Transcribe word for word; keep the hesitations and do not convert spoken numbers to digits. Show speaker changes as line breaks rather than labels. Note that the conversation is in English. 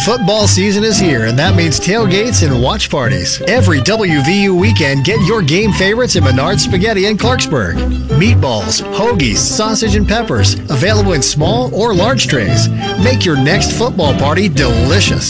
Football season is here, and that means tailgates and watch parties. Every W V U weekend, get your game favorites at Menard Spaghetti in Clarksburg. Meatballs, hoagies, sausage, and peppers, available in small or large trays. Make your next football party delicious.